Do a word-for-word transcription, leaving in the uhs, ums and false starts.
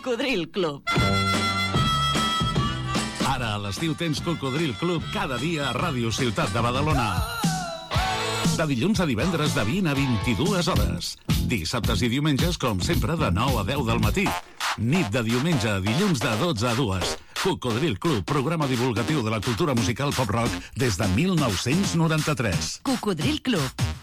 Cocodril Club. Ara a l'estiu tens Cocodril Club cada dia a Ràdio Ciutat de Badalona. De dilluns a divendres de vint a vint-i-dues hores. Dissabtes i diumenges, com sempre, de nou a deu del matí. Nit de diumenge a dilluns de dotze a dues. Cocodril Club, programa divulgatiu de la cultura musical pop-rock des de mil nou-cents noranta-tres. Cocodril Club.